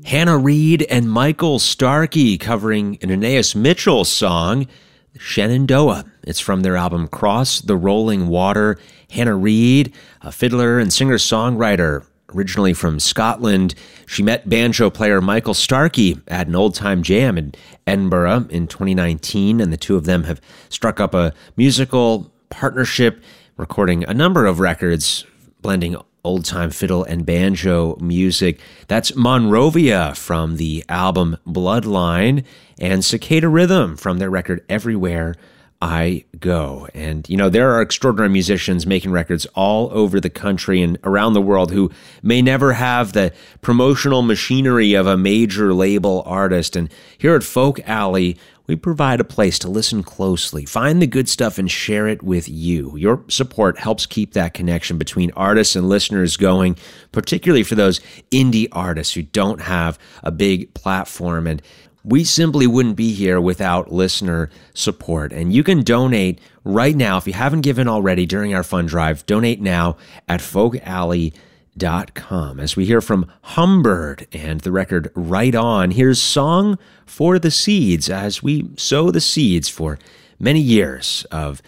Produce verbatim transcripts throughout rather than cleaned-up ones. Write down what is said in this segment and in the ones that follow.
Hannah Reid and Michael Starkey covering an Anais Mitchell song, Shenandoah. It's from their album Cross the Rolling Water. Hannah Reid, a fiddler and singer-songwriter, originally from Scotland. She met banjo player Michael Starkey at an old-time jam in Edinburgh in twenty nineteen, and the two of them have struck up a musical partnership, recording a number of records, blending old-time fiddle and banjo music. That's Monrovia from the album Bloodline, and Cicada Rhythm from their record Everywhere I Go. And, you know, there are extraordinary musicians making records all over the country and around the world who may never have the promotional machinery of a major label artist. And here at Folk Alley, we provide a place to listen closely, find the good stuff, and share it with you. Your support helps keep that connection between artists and listeners going, particularly for those indie artists who don't have a big platform. And we simply wouldn't be here without listener support. And you can donate right now. If you haven't given already during our fund drive, donate now at folk alley dot com. As we hear from Humbird and the record Right On, here's Song for the Seeds as we sow the seeds for many years of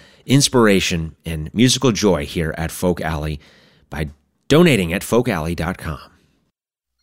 inspiration and musical joy here at Folk Alley by donating at folk alley dot com.